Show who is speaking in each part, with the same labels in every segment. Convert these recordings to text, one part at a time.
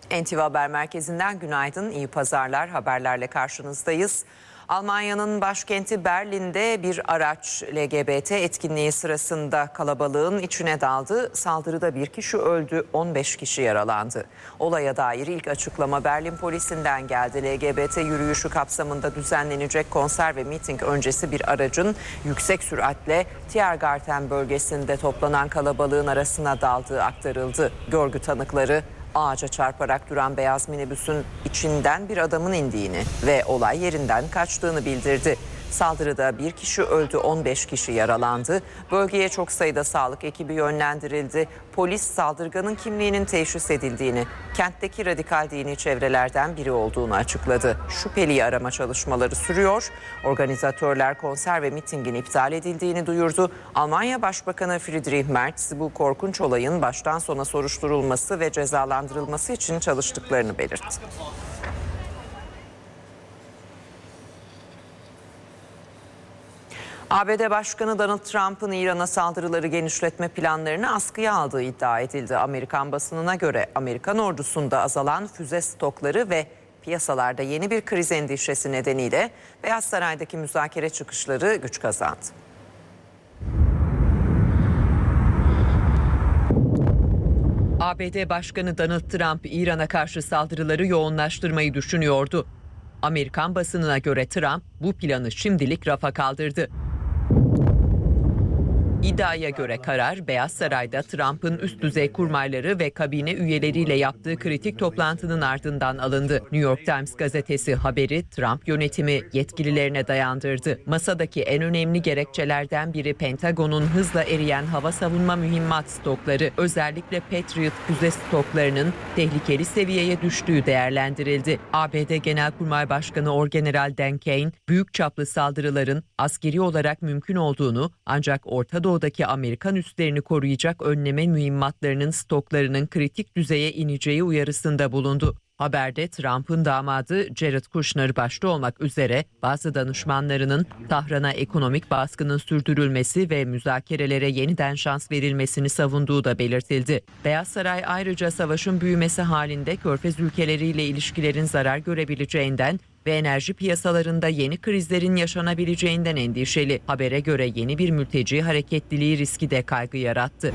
Speaker 1: NTV Haber Merkezi'nden günaydın, iyi pazarlar, haberlerle karşınızdayız. Almanya'nın başkenti Berlin'de bir araç LGBT etkinliği sırasında kalabalığın içine daldı. Saldırıda bir kişi öldü, 15 kişi yaralandı. Olaya dair ilk açıklama Berlin polisinden geldi. LGBT yürüyüşü kapsamında düzenlenecek konser ve miting öncesi bir aracın yüksek süratle Tiergarten bölgesinde toplanan kalabalığın arasına daldığı aktarıldı. Görgü tanıkları ağaca çarparak duran beyaz minibüsün içinden bir adamın indiğini ve olay yerinden kaçtığını bildirdi. Saldırıda bir kişi öldü, 15 kişi yaralandı. Bölgeye çok sayıda sağlık ekibi yönlendirildi. Polis saldırganın kimliğinin teşhis edildiğini, kentteki radikal dini çevrelerden biri olduğunu açıkladı. Şüpheliyi arama çalışmaları sürüyor. Organizatörler konser ve mitingin iptal edildiğini duyurdu. Almanya Başbakanı Friedrich Merz bu korkunç olayın baştan sona soruşturulması ve cezalandırılması için çalıştıklarını belirtti. ABD Başkanı Donald Trump'ın İran'a saldırıları genişletme planlarını askıya aldığı iddia edildi. Amerikan basınına göre Amerikan ordusunda azalan füze stokları ve piyasalarda yeni bir kriz endişesi nedeniyle Beyaz Saray'daki müzakere çıkışları güç kazandı. ABD Başkanı Donald Trump İran'a karşı saldırıları yoğunlaştırmayı düşünüyordu. Amerikan basınına göre Trump bu planı şimdilik rafa kaldırdı. İddiaya göre karar Beyaz Saray'da Trump'ın üst düzey kurmayları ve kabine üyeleriyle yaptığı kritik toplantının ardından alındı. New York Times gazetesi haberi Trump yönetimi yetkililerine dayandırdı. Masadaki en önemli gerekçelerden biri Pentagon'un hızla eriyen hava savunma mühimmat stokları, özellikle Patriot füze stoklarının tehlikeli seviyeye düştüğü değerlendirildi. ABD Genelkurmay Başkanı Orgeneral Dan Kane, büyük çaplı saldırıların askeri olarak mümkün olduğunu ancak Orta Doğu'daki Amerikan üslerini koruyacak önleme mühimmatlarının stoklarının kritik düzeye ineceği uyarısında bulundu. Haberde Trump'ın damadı Jared Kushner başta olmak üzere bazı danışmanlarının Tahran'a ekonomik baskının sürdürülmesi ve müzakerelere yeniden şans verilmesini savunduğu da belirtildi. Beyaz Saray ayrıca savaşın büyümesi halinde Körfez ülkeleriyle ilişkilerin zarar görebileceğinden ve enerji piyasalarında yeni krizlerin yaşanabileceğinden endişeli. Habere göre yeni bir mülteci hareketliliği riski de kaygı yarattı.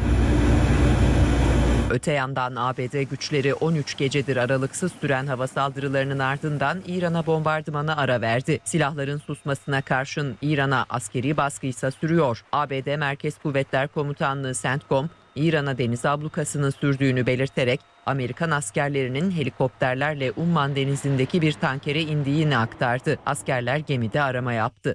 Speaker 1: Öte yandan ABD güçleri 13 gecedir aralıksız süren hava saldırılarının ardından İran'a bombardımana ara verdi. Silahların susmasına karşın İran'a askeri baskı ise sürüyor. ABD Merkez Kuvvetler Komutanlığı CENTCOM, İran'a deniz ablukasının sürdüğünü belirterek Amerikan askerlerinin helikopterlerle Umman denizindeki bir tankere indiğini aktardı. Askerler gemide arama yaptı.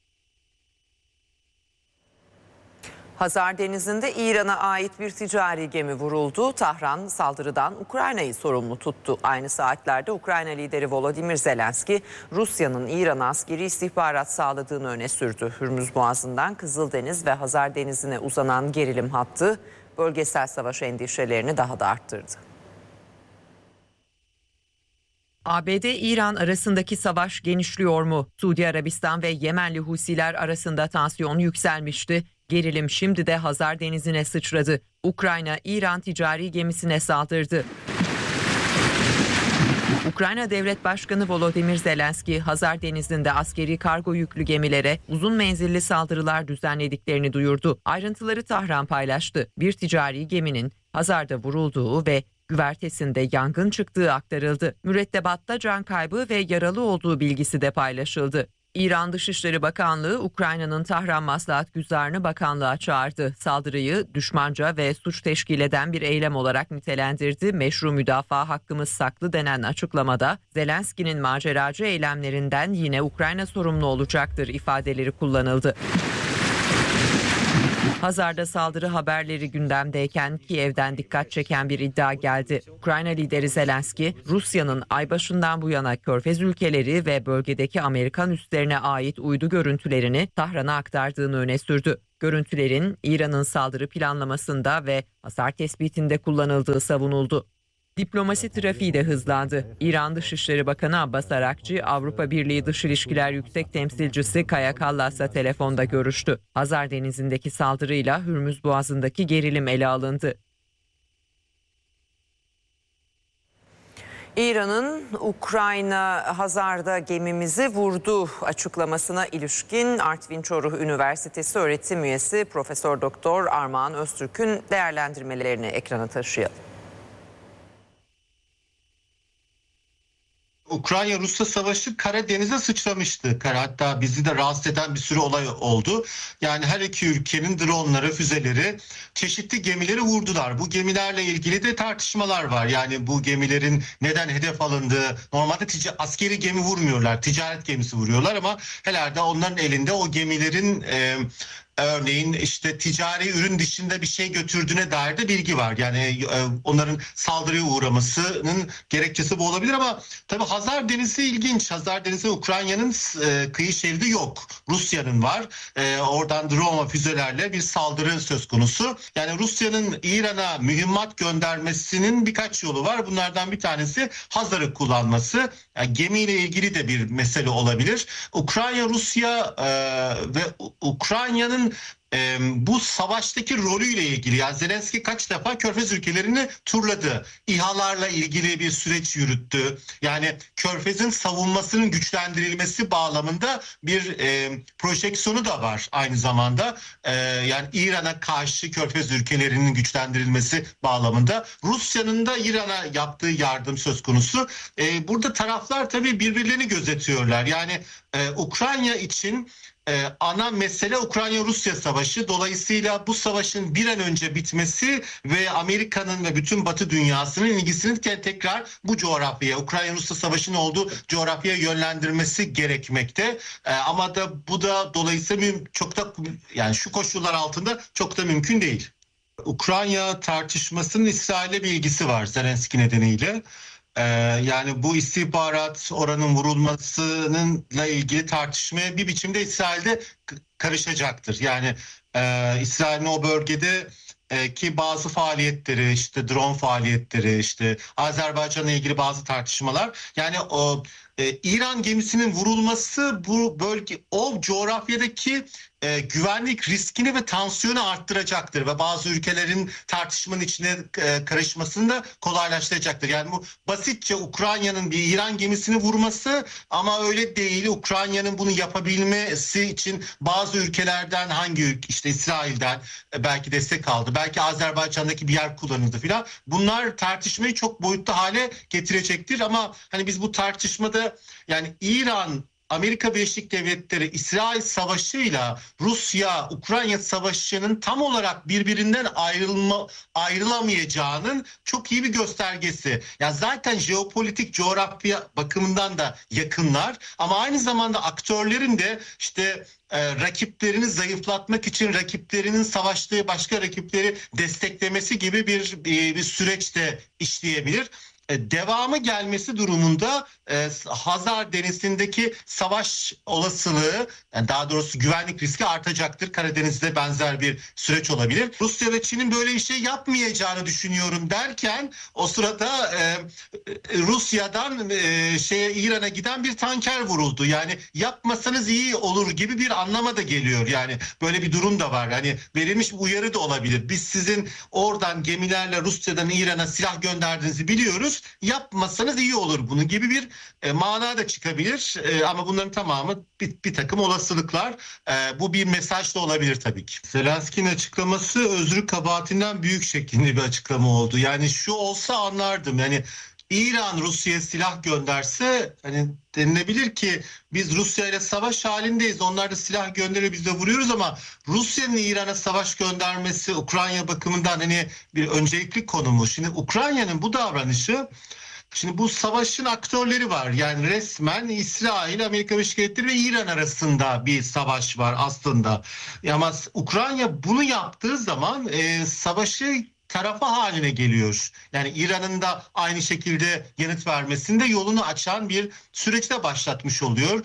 Speaker 1: Hazar Denizi'nde İran'a ait bir ticari gemi vuruldu. Tahran saldırıdan Ukrayna'yı sorumlu tuttu. Aynı saatlerde Ukrayna lideri Volodymyr Zelenski, Rusya'nın İran'a askeri istihbarat sağladığını öne sürdü. Hürmüz Boğazı'ndan Kızıldeniz ve Hazar Denizi'ne uzanan gerilim hattı bölgesel savaş endişelerini daha da arttırdı. ABD-İran arasındaki savaş genişliyor mu? Suudi Arabistan ve Yemenli Husiler arasında tansiyon yükselmişti. Gerilim şimdi de Hazar Denizi'ne sıçradı. Ukrayna, İran ticari gemisine saldırdı. Ukrayna Devlet Başkanı Volodymyr Zelenski, Hazar Denizi'nde askeri kargo yüklü gemilere uzun menzilli saldırılar düzenlediklerini duyurdu. Ayrıntıları Tahran paylaştı. Bir ticari geminin Hazar'da vurulduğu ve güvertesinde yangın çıktığı aktarıldı. Mürettebatta can kaybı ve yaralı olduğu bilgisi de paylaşıldı. İran Dışişleri Bakanlığı, Ukrayna'nın Tahran Maslahat Güzarı'nı bakanlığa çağırdı. Saldırıyı düşmanca ve suç teşkil eden bir eylem olarak nitelendirdi. Meşru müdafaa hakkımız saklı denen açıklamada Zelenski'nin maceracı eylemlerinden yine Ukrayna sorumlu olacaktır ifadeleri kullanıldı. Hazar'da saldırı haberleri gündemdeyken Kiev'den dikkat çeken bir iddia geldi. Ukrayna lideri Zelenski, Rusya'nın ay başından bu yana Körfez ülkeleri ve bölgedeki Amerikan üslerine ait uydu görüntülerini Tahran'a aktardığını öne sürdü. Görüntülerin İran'ın saldırı planlamasında ve hasar tespitinde kullanıldığı savunuldu. Diplomasi trafiği de hızlandı. İran Dışişleri Bakanı Abbas Arakçı, Avrupa Birliği Dış İlişkiler Yüksek Temsilcisi Kaja Kallas'la telefonda görüştü. Hazar Denizi'ndeki saldırıyla Hürmüz Boğazı'ndaki gerilim ele alındı. İran'ın Ukrayna Hazar'da gemimizi vurdu açıklamasına ilişkin Artvin Çoruh Üniversitesi öğretim üyesi Profesör Doktor Armağan Öztürk'ün değerlendirmelerini ekrana taşıyalım.
Speaker 2: Ukrayna-Rusya savaşı Karadeniz'e sıçramıştı. Hatta bizi de rahatsız eden bir sürü olay oldu. Yani her iki ülkenin dronları, füzeleri, çeşitli gemileri vurdular. Bu gemilerle ilgili de tartışmalar var. Yani bu gemilerin neden hedef alındığı, normalde askeri gemi vurmuyorlar, ticaret gemisi vuruyorlar ama herhalde onların elinde o gemilerin örneğin işte ticari ürün dışında bir şey götürdüğüne dair de bilgi var. Yani onların saldırıya uğramasının gerekçesi bu olabilir ama tabii Hazar Denizi ilginç. Hazar Denizi Ukrayna'nın kıyı şeridi yok. Rusya'nın var. Oradan drone füzelerle bir saldırı söz konusu. Yani Rusya'nın İran'a mühimmat göndermesinin birkaç yolu var. Bunlardan bir tanesi Hazar'ı kullanması. Yani gemiyle ilgili de bir mesele olabilir. Ukrayna, Rusya ve Ukrayna'nın bu savaştaki rolüyle ilgili, yani Zelenski kaç defa Körfez ülkelerini turladı. İHA'larla ilgili bir süreç yürüttü. Yani Körfez'in savunmasının güçlendirilmesi bağlamında bir projeksiyonu da var aynı zamanda. Yani İran'a karşı Körfez ülkelerinin güçlendirilmesi bağlamında. Rusya'nın da İran'a yaptığı yardım söz konusu. Burada taraflar tabii birbirlerini gözetiyorlar. Yani Ukrayna için ana mesele Ukrayna-Rusya savaşı. Dolayısıyla bu savaşın bir an önce bitmesi ve Amerika'nın ve bütün Batı dünyasının ilgisini tekrar bu coğrafyaya, Ukrayna-Rusya savaşının olduğu coğrafyaya yönlendirmesi gerekmekte. Ama da bu da dolayısıyla çok da, yani şu koşullar altında çok da mümkün değil. Ukrayna tartışmasının İsrail'e bir ilgisi var Zelenski nedeniyle. Yani bu istihbarat oranın vurulmasıyla ilgili tartışmaya bir biçimde İsrail'de karışacaktır. Yani İsrail'in o bölgede ki bazı faaliyetleri, işte drone faaliyetleri, işte Azerbaycan'la ilgili bazı tartışmalar, yani o İran gemisinin vurulması bu bölge, o coğrafyadaki güvenlik riskini ve tansiyonu arttıracaktır ve bazı ülkelerin tartışmanın içine karışmasını da kolaylaştıracaktır. Yani bu basitçe Ukrayna'nın bir İran gemisini vurması, ama öyle değil. Ukrayna'nın bunu yapabilmesi için bazı ülkelerden, hangi ülke, işte İsrail'den belki destek aldı, belki Azerbaycan'daki bir yer kullanıldı filan. Bunlar tartışmayı çok boyutlu hale getirecektir ama hani biz bu tartışmada, yani İran, Amerika Birleşik Devletleri, İsrail savaşıyla Rusya-Ukrayna savaşının tam olarak birbirinden ayrılamayacağının çok iyi bir göstergesi. Yani zaten jeopolitik coğrafya bakımından da yakınlar ama aynı zamanda aktörlerin de işte rakiplerini zayıflatmak için rakiplerinin savaştığı başka rakipleri desteklemesi gibi bir süreçte işleyebilir. Devamı gelmesi durumunda Hazar Denizi'ndeki savaş olasılığı, yani daha doğrusu güvenlik riski artacaktır. Karadeniz'de benzer bir süreç olabilir. Rusya ve Çin'in böyle bir şey yapmayacağını düşünüyorum derken o sırada Rusya'dan İran'a giden bir tanker vuruldu. Yani yapmasanız iyi olur gibi bir anlama da geliyor. Yani böyle bir durum da var. Hani verilmiş bir uyarı da olabilir. Biz sizin oradan gemilerle Rusya'dan İran'a silah gönderdiğinizi biliyoruz. Yapmasanız iyi olur bunu gibi bir mana da çıkabilir. Ama bunların tamamı bir takım olasılıklar. Bu bir mesaj da olabilir tabii ki. Zelenski'nin açıklaması özrü kabahatinden büyük şeklinde bir açıklama oldu. Yani şu olsa anlardım. Yani İran Rusya'ya silah gönderse hani denilebilir ki biz Rusya ile savaş halindeyiz. Onlar da silah gönderiyor, biz de vuruyoruz ama Rusya'nın İran'a savaş göndermesi Ukrayna bakımından hani bir öncelikli konumu. Şimdi Ukrayna'nın bu davranışı, şimdi bu savaşın aktörleri var. Yani resmen İsrail, Amerika Birleşik Devletleri ve İran arasında bir savaş var aslında. Ama Ukrayna bunu yaptığı zaman savaşı tarafa haline geliyor. Yani İran'ın da aynı şekilde yanıt vermesinde yolunu açan bir süreçte başlatmış oluyor.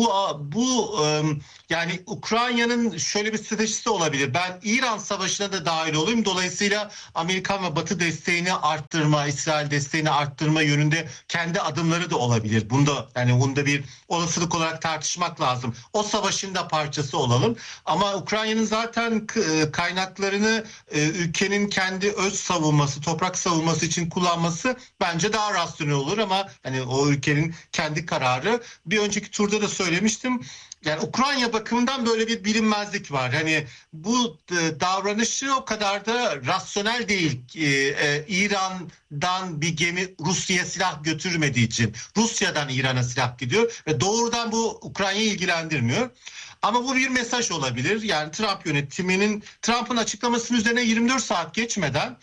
Speaker 2: Yani Ukrayna'nın şöyle bir stratejisi olabilir. Ben İran savaşına da dahil olayım. Dolayısıyla Amerikan ve Batı desteğini arttırma, İsrail desteğini arttırma yönünde kendi adımları da olabilir. Bunda bir olasılık olarak tartışmak lazım. O savaşın da parçası olalım. Ama Ukrayna'nın zaten kaynaklarını ülkenin kendi öz savunması, toprak savunması için kullanması bence daha rasyonel olur ama hani o ülkenin kendi kararı. Bir önceki turda da söylemiştim. Yani Ukrayna bakımından böyle bir bilinmezlik var. Hani bu davranışı o kadar da rasyonel değil. İran'dan bir gemi Rusya'ya silah götürmediği için Rusya'dan İran'a silah gidiyor ve doğrudan bu Ukrayna'yı ilgilendirmiyor. Ama bu bir mesaj olabilir. Yani Trump yönetiminin Trump'ın açıklamasının üzerine 24 saat geçmeden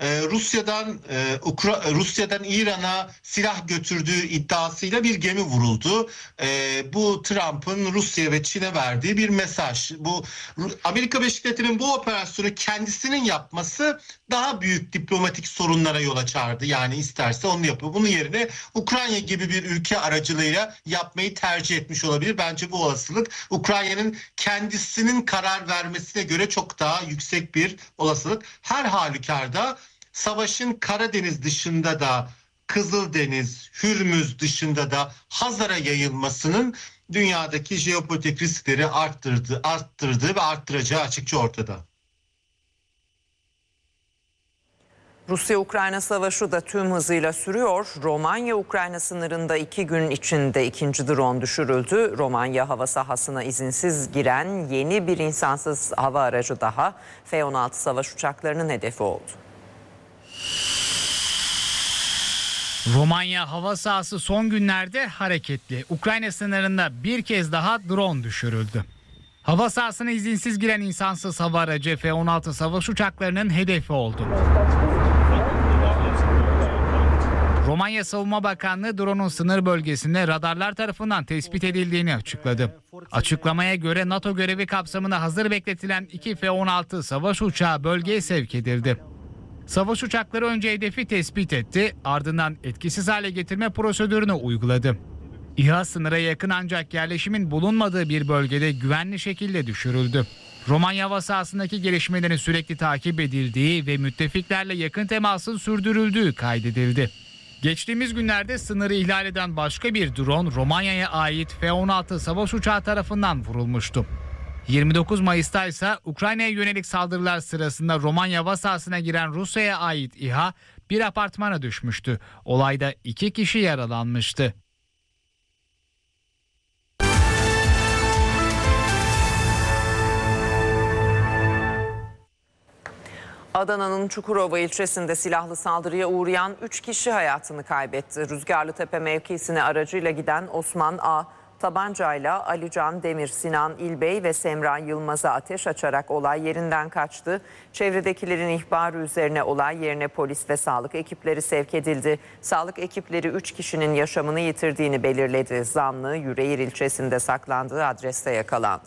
Speaker 2: Rusya'dan İran'a silah götürdüğü iddiasıyla bir gemi vuruldu. Bu Trump'ın Rusya ve Çin'e verdiği bir mesaj. Bu Amerika Birleşik Devletleri'nin bu operasyonu kendisinin yapması daha büyük diplomatik sorunlara yol açardı. Yani isterse onu yapıyor. Bunun yerine Ukrayna gibi bir ülke aracılığıyla yapmayı tercih etmiş olabilir. Bence bu olasılık Ukrayna'nın kendisinin karar vermesine göre çok daha yüksek bir olasılık. Her halükarda savaşın Karadeniz dışında da Kızıldeniz, Hürmüz dışında da Hazar'a yayılmasının dünyadaki jeopolitik riskleri arttırdığı ve arttıracağı açıkça ortada.
Speaker 1: Rusya-Ukrayna savaşı da tüm hızıyla sürüyor. Romanya-Ukrayna sınırında 2 gün içinde ikinci drone düşürüldü. Romanya hava sahasına izinsiz giren yeni bir insansız hava aracı daha F-16 savaş uçaklarının hedefi oldu.
Speaker 3: Romanya hava sahası son günlerde hareketli. Ukrayna sınırında bir kez daha drone düşürüldü. Hava sahasına izinsiz giren insansız hava aracı F-16 savaş uçaklarının hedefi oldu. Romanya Savunma Bakanlığı drone'un sınır bölgesinde radarlar tarafından tespit edildiğini açıkladı. Açıklamaya göre NATO görevi kapsamında hazır bekletilen 2 F-16 savaş uçağı bölgeye sevk edildi. Savaş uçakları önce hedefi tespit etti, ardından etkisiz hale getirme prosedürünü uyguladı. İHA sınıra yakın ancak yerleşimin bulunmadığı bir bölgede güvenli şekilde düşürüldü. Romanya hava sahasındaki gelişmelerin sürekli takip edildiği ve müttefiklerle yakın temasın sürdürüldüğü kaydedildi. Geçtiğimiz günlerde sınırı ihlal eden başka bir drone Romanya'ya ait F-16 savaş uçağı tarafından vurulmuştu. 29 Mayıs'ta ise Ukrayna'ya yönelik saldırılar sırasında Romanya hava sahasına giren Rusya'ya ait İHA bir apartmana düşmüştü. Olayda 2 kişi yaralanmıştı.
Speaker 1: Adana'nın Çukurova ilçesinde silahlı saldırıya uğrayan 3 kişi hayatını kaybetti. Rüzgarlıtepe mevkisine aracıyla giden Osman A. tabancayla Alican Demir, Sinan İlbey ve Semra Yılmaz'a ateş açarak olay yerinden kaçtı. Çevredekilerin ihbarı üzerine olay yerine polis ve sağlık ekipleri sevk edildi. Sağlık ekipleri 3 kişinin yaşamını yitirdiğini belirledi. Zanlı Yüreğir ilçesinde saklandığı adreste yakalandı.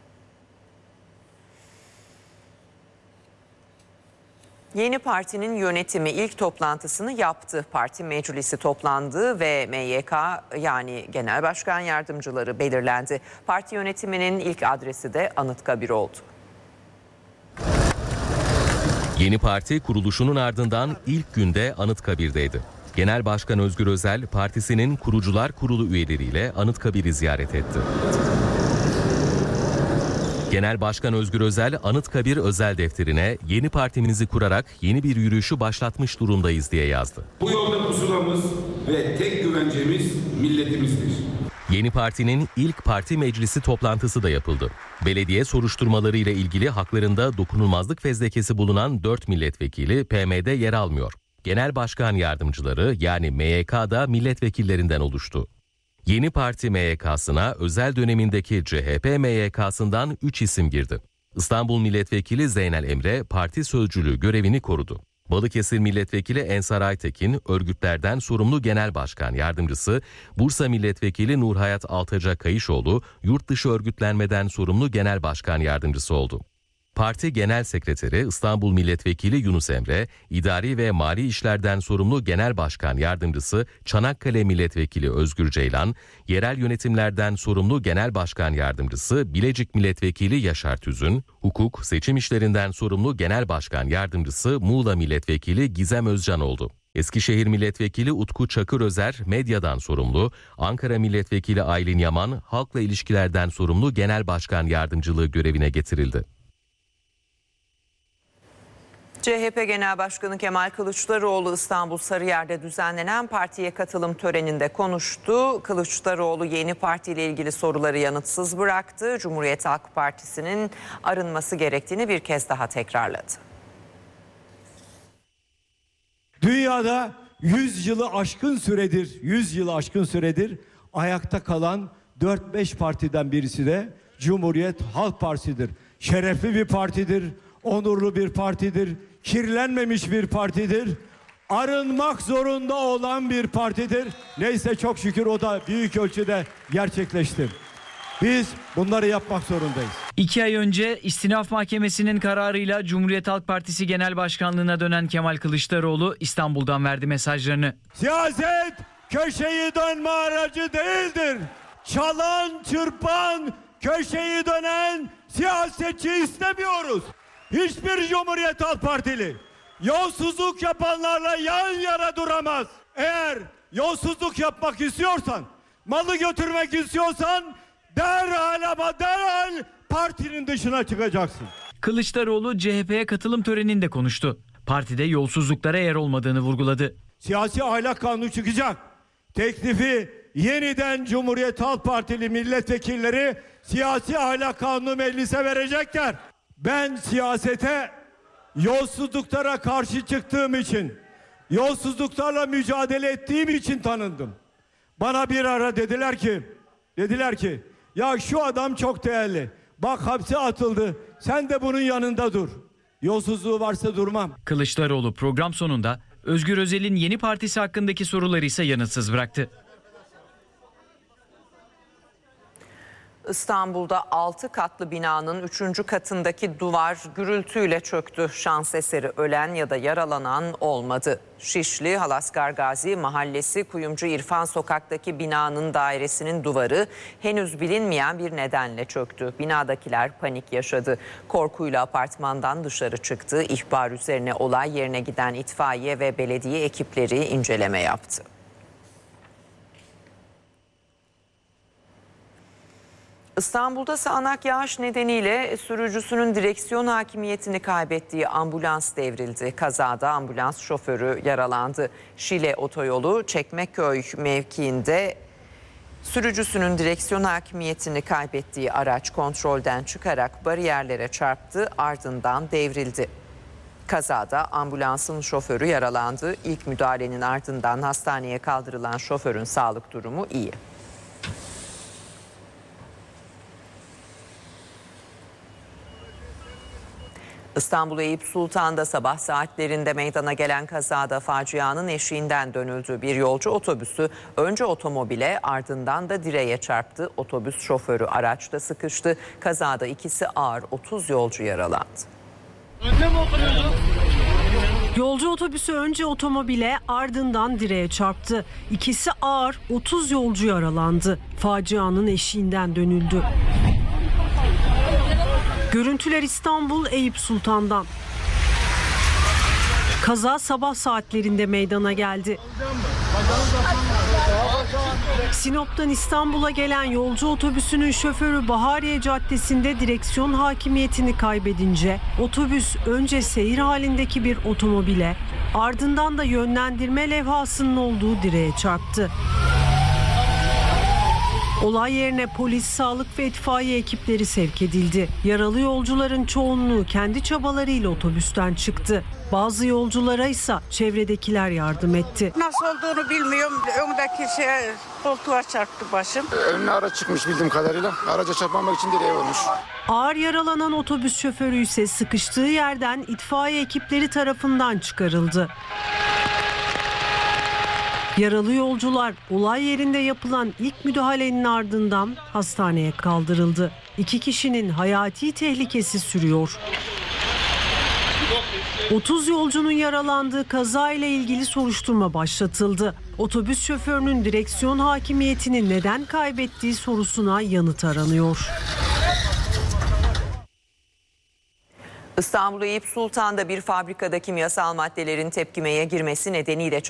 Speaker 1: Yeni partinin yönetimi ilk toplantısını yaptı. Parti meclisi toplandı ve MYK yani Genel Başkan Yardımcıları belirlendi. Parti yönetiminin ilk adresi de Anıtkabir oldu.
Speaker 4: Yeni parti kuruluşunun ardından ilk günde Anıtkabir'deydi. Genel Başkan Özgür Özel partisinin Kurucular Kurulu üyeleriyle Anıtkabir'i ziyaret etti. Genel Başkan Özgür Özel, Anıtkabir özel defterine yeni partimizi kurarak yeni bir yürüyüşü başlatmış durumdayız diye yazdı.
Speaker 5: Bu yolda pusulamız ve tek güvencemiz milletimizdir.
Speaker 4: Yeni partinin ilk parti meclisi toplantısı da yapıldı. Belediye soruşturmaları ile ilgili haklarında dokunulmazlık fezlekesi bulunan 4 milletvekili PM'de yer almıyor. Genel Başkan Yardımcıları yani MYK da milletvekillerinden oluştu. Yeni parti MYK'sına özel dönemindeki CHP MYK'sından 3 isim girdi. İstanbul Milletvekili Zeynel Emre parti sözcülüğü görevini korudu. Balıkesir Milletvekili Ensar Aytekin örgütlerden sorumlu Genel Başkan Yardımcısı, Bursa Milletvekili Nurhayat Altaca Kayışoğlu yurt dışı örgütlenmeden sorumlu Genel Başkan Yardımcısı oldu. Parti Genel Sekreteri İstanbul Milletvekili Yunus Emre, İdari ve Mali İşlerden sorumlu Genel Başkan Yardımcısı Çanakkale Milletvekili Özgür Ceylan, yerel yönetimlerden sorumlu Genel Başkan Yardımcısı Bilecik Milletvekili Yaşar Tüzün, hukuk, seçim işlerinden sorumlu Genel Başkan Yardımcısı Muğla Milletvekili Gizem Özcan oldu. Eskişehir Milletvekili Utku Çakır Özer medyadan sorumlu, Ankara Milletvekili Aylin Yaman halkla ilişkilerden sorumlu Genel Başkan Yardımcılığı görevine getirildi.
Speaker 1: CHP Genel Başkanı Kemal Kılıçdaroğlu İstanbul Sarıyer'de düzenlenen partiye katılım töreninde konuştu. Kılıçdaroğlu yeni partiyle ilgili soruları yanıtsız bıraktı. Cumhuriyet Halk Partisi'nin arınması gerektiğini bir kez daha tekrarladı.
Speaker 6: Dünyada 100 yılı aşkın süredir ayakta kalan 4-5 partiden birisi de Cumhuriyet Halk Partisi'dir. Şerefli bir partidir, onurlu bir partidir, kirlenmemiş bir partidir, arınmak zorunda olan bir partidir. Neyse çok şükür o da büyük ölçüde gerçekleşti. Biz bunları yapmak zorundayız.
Speaker 7: 2 ay önce İstinaf Mahkemesi'nin kararıyla Cumhuriyet Halk Partisi Genel Başkanlığı'na dönen Kemal Kılıçdaroğlu İstanbul'dan verdi mesajlarını.
Speaker 6: Siyaset köşeyi dönme aracı değildir. Çalan, çırpan, köşeyi dönen siyasetçi istemiyoruz. Hiçbir Cumhuriyet Halk Partili yolsuzluk yapanlarla yan yana duramaz. Eğer yolsuzluk yapmak istiyorsan, malı götürmek istiyorsan derhal partinin dışına çıkacaksın.
Speaker 7: Kılıçdaroğlu CHP'ye katılım töreninde konuştu. Partide yolsuzluklara yer olmadığını vurguladı.
Speaker 6: Siyasi ahlak kanunu çıkacak. Teklifi yeniden Cumhuriyet Halk Partili milletvekilleri siyasi ahlak kanunu meclise verecekler. Ben siyasete yolsuzluklara karşı çıktığım için, yolsuzluklarla mücadele ettiğim için tanındım. Bana bir ara dediler ki ya şu adam çok değerli. Bak hapse atıldı. Sen de bunun yanında dur. Yolsuzluğu varsa durmam.
Speaker 7: Kılıçdaroğlu program sonunda Özgür Özel'in yeni partisi hakkındaki soruları ise yanıtsız bıraktı.
Speaker 1: İstanbul'da 6 katlı binanın 3. katındaki duvar gürültüyle çöktü. Şans eseri ölen ya da yaralanan olmadı. Şişli Halaskar Gazi Mahallesi Kuyumcu İrfan Sokak'taki binanın dairesinin duvarı henüz bilinmeyen bir nedenle çöktü. Binadakiler panik yaşadı. Korkuyla apartmandan dışarı çıktı. İhbar üzerine olay yerine giden itfaiye ve belediye ekipleri inceleme yaptı. İstanbul'da sağanak yağış nedeniyle sürücüsünün direksiyon hakimiyetini kaybettiği ambulans devrildi. Kazada ambulans şoförü yaralandı. Şile Otoyolu Çekmeköy mevkiinde sürücüsünün direksiyon hakimiyetini kaybettiği araç kontrolden çıkarak bariyerlere çarptı, ardından devrildi. Kazada ambulansın şoförü yaralandı. İlk müdahalenin ardından hastaneye kaldırılan şoförün sağlık durumu iyi. İstanbul Eyüp Sultan'da sabah saatlerinde meydana gelen kazada facianın eşiğinden dönüldü. Bir yolcu otobüsü önce otomobile ardından da direğe çarptı. Otobüs şoförü araçta sıkıştı. Kazada ikisi ağır, 30 yolcu yaralandı.
Speaker 8: Yolcu otobüsü önce otomobile ardından direğe çarptı. İkisi ağır, 30 yolcu yaralandı. Facianın eşiğinden dönüldü. Görüntüler İstanbul Eyüp Sultan'dan. Kaza sabah saatlerinde meydana geldi. Sinop'tan İstanbul'a gelen yolcu otobüsünün şoförü Bahariye Caddesi'nde direksiyon hakimiyetini kaybedince otobüs önce seyir halindeki bir otomobile, ardından da yönlendirme levhasının olduğu direğe çarptı. Olay yerine polis, sağlık ve itfaiye ekipleri sevk edildi. Yaralı yolcuların çoğunluğu kendi çabalarıyla otobüsten çıktı. Bazı yolculara ise çevredekiler yardım etti.
Speaker 9: Nasıl olduğunu bilmiyorum. Öndeki koltuğa çarptı başım.
Speaker 10: Önüne araç çıkmış bildiğim kadarıyla. Araca çarpmamak için direğe vurmuş.
Speaker 8: Ağır yaralanan otobüs şoförü ise sıkıştığı yerden itfaiye ekipleri tarafından çıkarıldı. Yaralı yolcular olay yerinde yapılan ilk müdahalenin ardından hastaneye kaldırıldı. 2 kişinin hayati tehlikesi sürüyor. 30 yolcunun yaralandığı kaza ile ilgili soruşturma başlatıldı. Otobüs şoförünün direksiyon hakimiyetini neden kaybettiği sorusuna yanıt aranıyor.
Speaker 1: İstanbul Eyüp Sultan'da bir fabrikada kimyasal maddelerin tepkimeye girmesi nedeniyle